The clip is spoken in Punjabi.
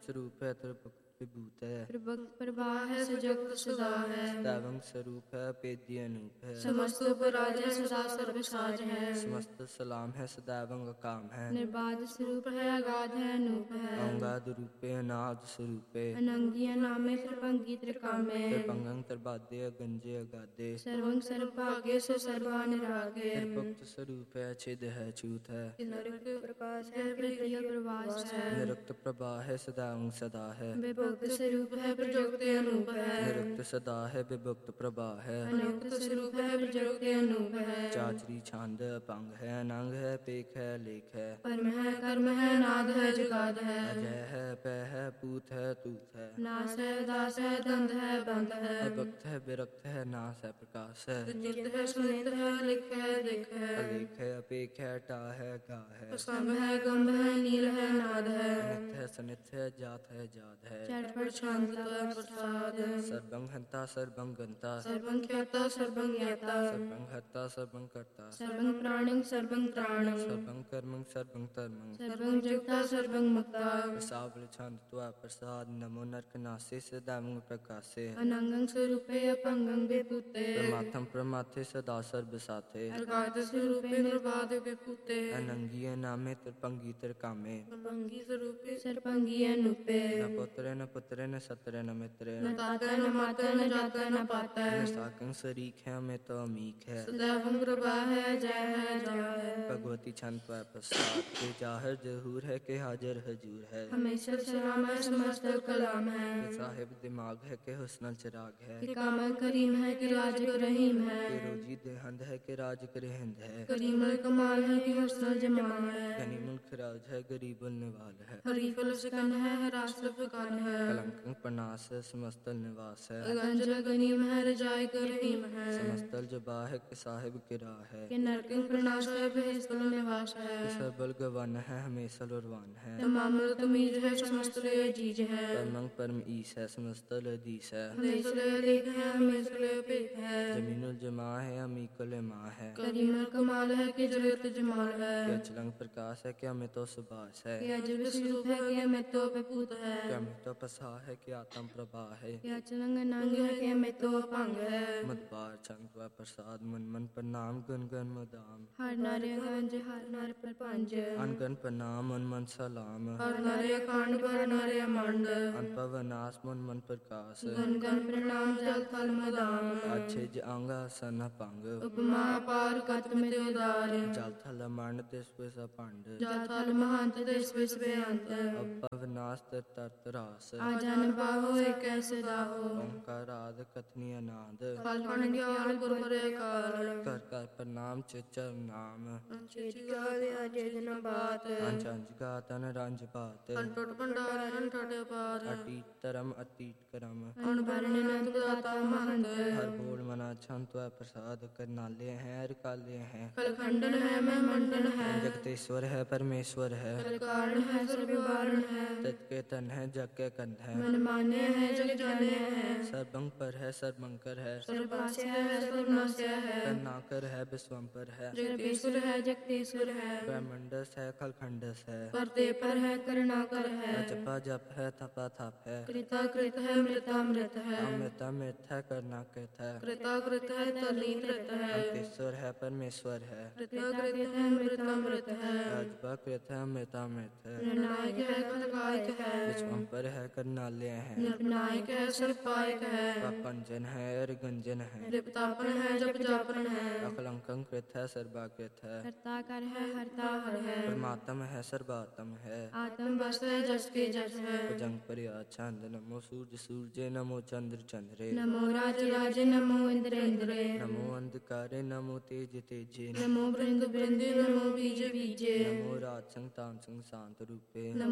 ਸਰੂਪ ਹੈ ਤ੍ਰਿਭੁਵਨ ਵਿਭੂਤ ਹੈ। प्रभक्त प्रभा है सजगत सदा है। ਸਦਾਵੰਗ ਸਰੂਪ ਹੈ ਭੇਦੀ ਅਨੂਪ ਹੈ। समस्त उपराज है सदा सर्व साज है। ਸਮਸਤ ਸਲਾਮ ਹੈ ਸਦਾਵੰਗ ਕਾਮ ਹੈ। निर्बाध स्वरूप है अगाध है अनूप है। ਅੰਗਾਦ ਰੂਪੇ ਅਨਾਦ ਸਰੂਪੇ। अनंगी नामे त्रिभंगी त्रिकामे। ਤ੍ਰਿਭੰਗੰ ਤ੍ਰਿਬਾਦੇ ਅਗੰਜੇ ਅਗਾਦੇ। सर्वं सर्वभागे सो सर्वा निरागे। ਤ੍ਰਿਭੁਕਤ ਸਰੂਪ ਹੈ ਛਿਦ ਹੈ ਛੂਤ ਹੈ। नरक प्रकाश है प्रगृह प्रवास है। ਨਿਰੁਕਤ ਪ੍ਰਭਾ ਹੈ ਸਦਾਵੰਗ ਸਦਾ ਹੈ। विभक्त स्वरूप है प्रजोक्त अनूप है। ਨਿਰੁਕਤ ਸਦਾ ਹੈ ਵਿਭੁਕਤ ਪ੍ਰਭਾ ਹੈ। अनोक्त स्वरूप है प्रजोक्त अनूप है। ਚਾਚਰੀ ਛੰਦ ਅਪੰਗ ਹੈ ਅਨੰਗ ਹੈ ਪੇਖ ਹੈ ਲੇਖ ਹੈ। परम है कर्म है नाद है जुगाद है। ਅਜੈ ਹੈ ਪੈ ਹੈ ਪੂਤ ਹੈ ਤੂਤ ਹੈ। नास है दास है दंद है बंद है। ਅਭਕਤ ਹੈ ਬਿਰਕਤ ਹੈ ਨਾਸ ਹੈ ਪ੍ਰਕਾਸ਼ ਹੈ। चित्त है सुनित है लिख है दिख है। ਅਲੇਖ ਹੈ ਅਪੇਖ ਹੈ ਟਾ ਹੈ ਗਾ ਹੈ। संभ है गंभ है नील है नाद है। ਨਿਤ ਹੈ ਸਨਿਤ ਹੈ ਜਾਤ ਹੈ ਜਾਤ ਹੈ। चटपट शांत प्रसाद। ਸਰਬੰ ਹੰਤਾ ਸਰਬੰ ਗੰਤਾ। सर्वं ख्याता सर्वं ज्ञाता। ਸਰਬੰ ਹੱਤਾ ਸਰਬੰ ਕਰਤਾ। सर्वं प्राणिं सर्वं त्राणं। ਸਰਬੰ ਕਰਮੰ ਸਰਬੰ ਧਰਮੰ। सर्वं जगता सर्वं मुक्ता। ਸਾਵਲ ਛੰਦ ਤੁਆ ਪ੍ਰਸਾਦ ਨਮੋ ਨਰਕ ਨਾਸੇ ਸਦਾਵੰਗ ਪ੍ਰਕਾਸੇ। अनंगं स्वरूपे अपंगं विभूते। ਪ੍ਰਮਾਤਮ ਪ੍ਰਮਾਥੇ ਸਦਾ ਸਰਬ ਸਾਥੇ। अगाध स्वरूपे निर्बाध विभूते। ਅਨੰਗੀਏ ਨਾਮੇ ਤ੍ਰਿਪੰਗੀ ਤ੍ਰਿਕਾਮੇ। सर्वंगी स्वरूपे सर्वंगी अनूपे। ਨ ਪੁੱਤਰੇ ਨ ਪੁੱਤਰੇ ਨ ਸਤਰੇ ਨ ਮਿਤਰੇ। न ताता न माता न जाता न पाता। ਨ ਸਾਕੰ ਸਰੀਖ ਹੈ ਮੈਂ ਤੋ ਅਮੀਕ ਹੈ। सदैवं प्रभा है जय है जय है। ਭਗਵਤੀ ਛੰਦ ਤੁਆ ਪ੍ਰਸਾਦ ਕੇ ਜਾਹਰ ਜਹੂਰ ਹੈ ਕਿ ਹਾਜ਼ਰ ਹਜੂਰ ਹੈ। हमेशा सलाम है समस्त कलाम है। ਕਿ ਸਾਹਿਬ ਦਿਮਾਗ ਹੈ ਕਿ ਹੁਸਨਲ ਚਿਰਾਗ ਹੈ। कि काम करीम है कि राज रहीम है। ਕਿ ਰੋਜੀ ਦੇਹੰਦ ਹੈ ਕਿ ਰਾਜ ਕਰਹਿੰਦ ਹੈ। करीम कमाल है कि हुस्न जमाल है। ਗਨੀ ਮੁਲਕ ਰਾਜ ਹੈ ਗਰੀਬੁਲ ਨਿਵਾਲ ਹੈ। हरीफल सिकन है हरासल फकान है। ਕਲੰਕੰ ਪਨਾਸ ਹੈ ਸਮਸਤਲ ਨਿਵਾਸ ਹੈ। गंजल गनीम है रजाई करीम है। ਸਮਸਤਲ ਜਬਾ ਹੈ ਕਿ ਸਾਹਿਬ ਕਿਰਾ ਹੈ। कि नरकिंग प्रणाश है बहिस्तल निवास है। ਕਿ ਸਰਬਲ ਗਵਨ ਹੈ ਹਮੇਸ਼ਲ ਉਰਵਾਨ ਹੈ। तमामुल तमीज है समस्त लय जीज है। ਪਰਮੰ ਪਰਮ ਈਸ ਹੈ ਸਮਸਤਲ ਅਦੀਸ ਹੈ। हमेश लय लेख है हमेश लय पेख है। ਜ਼ਮੀਨੁਲ ਜਮਾ ਹੈ ਅਮੀਕਲ ਮਾ ਹੈ। करीम कमाल है कि जगत जमाल ਕਿ है। ਅਚਲੰਗ ਪ੍ਰਕਾਸ਼ ਹੈ ਕਿ ਅਮਿਤੋ ਸੁਭਾਸ ਹੈ। कि अजब स्वरूप है कि अमित तो विभूत ਕਿ है। ਅਮਿਤੋ ਪਸਾ ਹੈ ਕਿ ਆਤਮ ਪ੍ਰਭਾ ਹੈ। कि अचलंग नंग है कि अमित तो भंग है। ਮਦਬਾਰ ਚੰਗ ਤੁਆ ਪ੍ਰਸਾਦ ਮਨ ਮਨ ਪ੍ਰਣਾਮ ਗੁਣ ਗਨ ਮਦਾਮ। हर नारे गंज हर नार प्रपंच। ਅਨਗਨ ਪ੍ਰਣਾਮ ਮਨ ਮਨ ਸਲਾਮ। हर नारे अखंड पर नारे अमंड। ਅਨਪਵ ਨਾਸ ਮਨ ਮਨ ਪ੍ਰਕਾਸ਼। गण गण प्रणाम जल थल मदाम। ਅਛੇ ਜ ਅੰਗ ਸਨ ਭੰਗ। उपमा अपार कत में उदार। ਜਲ ਥਲ ਮਣ ਦਿਸ ਵਿਸ ਭੰਡ। जल थल महंत देश विस बेअंत। ਅਪਵ ਨਾਸ ਤੇ ਤਰਤ ਰਾਸ। आजन बाहो एक ऐसे दाहो। ਓੰਕਾਰ ਆਦ ਕਥਨੀ ਅਨਾਦ। फल फण ज्ञान गुरमरे काल। ਕਰ ਕਰ ਪ੍ਰਣਾਮ ਚਿਚਰ ਨਾਮ। चेची गावे अजय दिन बात। ਅੰਜ ਅੰਜ ਗਾ ਤਨ ਰੰਜ ਬਾਤ। टट भंडार ठट पार। ਅਟੀਟ ਧਰਮ ਅਤੀਟ ਕਰਮ। अनबरन नंद दाता महंत। ਹਰ ਬੋਲ ਮਨਾ ਛੰਦ ਤੁਆ ਪ੍ਰਸਾਦ ਕਰਨਾਲੇ ਹੈ ਰਕਾਲੇ ਹੈ। कल खंडन है मैं मंडन है। ਜਗਤੇਸ਼ਵਰ ਹੈ ਪਰਮੇਸ਼ਵਰ ਹੈ। कल कारण है सर्व वारण है। ਤਤ ਕੇ ਤਨ ਹੈ ਜਗ ਕੇ ਕੰਧ ਹੈ। मन मान्य है जग जाने है। ਸਰਬੰਗ ਪਰ ਹੈ ਸਰਬੰਕਰ ਹੈ। सर्वभाष्य है सर्वनाश्य है। ਕਰਨਾਕਰ ਹੈ ਵਿਸਵੰਪਰ ਹੈ। जगदीश्वर है जगदीश्वर है। ਬ੍ਰਹਮੰਡਸ ਹੈ ਖਲਖੰਡਸ ਹੈ। करते पर है करुणाकर है। ਜਪਾ ਜਪ ਹੈ ਥਪਾ ਥਪ ਹੈ। कृता कृत है मृतामृत है। ਅਮ੍ਰਿਤ ਅਮ੍ਰਿਤ ਹੈ ਕਰਨਾ ਕਹਿਤ ਹੈ। कृता कृत है तली कृत है। ਅੰਤੇਸ਼ਵਰ ਹੈ ਪਰਮੇਸ਼ਵਰ ਹੈ। कृता कृत है मृतामृत है। ਰਾਜਪਾ ਕ੍ਰਿਤ ਹੈ ਅਮ੍ਰਿਤ ਅਮ੍ਰਿਤ ਹੈ। निर्णायक है खलकायक है। ਵਿਸਵੰਪਰ ਹੈ ਕਰਨਾਲੇ ਹੈ। निर्णायक है सर्वपायक है। ਪੰਜਨ ਹੈ ਅਰਗੰਜਨ ਹੈ। लिपतापन है जप जापन है। ਅਕਲੰਕੰ ਕ੍ਰਿਤ ਹੈ ਸਰਬਾਕ੍ਰਿਤ ਹੈ। हरता कर है हरता हर है। ਪਰਮਾਤਮ ਹੈ ਸਰਬਾਤਮ ਹੈ। आत्म बस है जस के जस है। ਭੁਜੰਗ ਪਰਿਆ ਛੰਦ ਨਮੋ ਸੂਰਜ ਸੂਰਜੇ ਨਮੋ ਚੰਦਰ ਚੰਦਰੇ। नमो राज राज नमो इंद्र इंद्रे। ਨਮੋ ਅੰਧਕਾਰੇ ਨਮੋ ਤੇਜ ਤੇਜੇ। नमो बृंद बृंदे नमो बीज बीजे। ਨਮੋ ਰਾਜ ਸੰਗ ਤਾਨ ਸੰਗ ਸ਼ਾਂਤ ਰੂਪੇ।